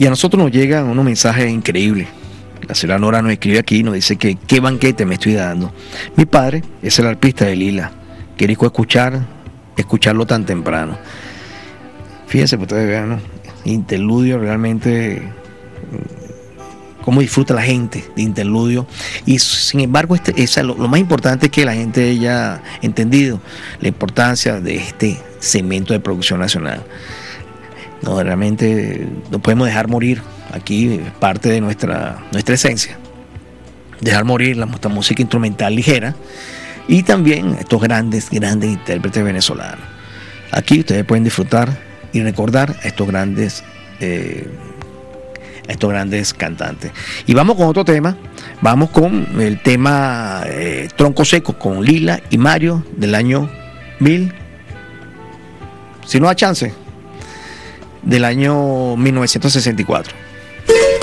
Y a nosotros nos llegan unos mensajes increíbles. La señora Nora nos escribe aquí y nos dice que qué banquete me estoy dando. Mi padre es el arpista de Lila. Qué rico escucharlo tan temprano. Fíjense, pues ustedes vean, ¿no? Interludio realmente, cómo disfruta la gente de interludio. Y sin embargo, lo más importante es que la gente haya entendido la importancia de este segmento de producción nacional. No, realmente no podemos dejar morir. Aquí parte de nuestra esencia, dejar morir la música instrumental ligera y también estos grandes intérpretes venezolanos. Aquí ustedes pueden disfrutar y recordar a estos grandes cantantes. Y vamos con otro tema. Vamos con el tema Tronco Seco, con Lila y Mario, del año 1000, si no da chance, del año 1964.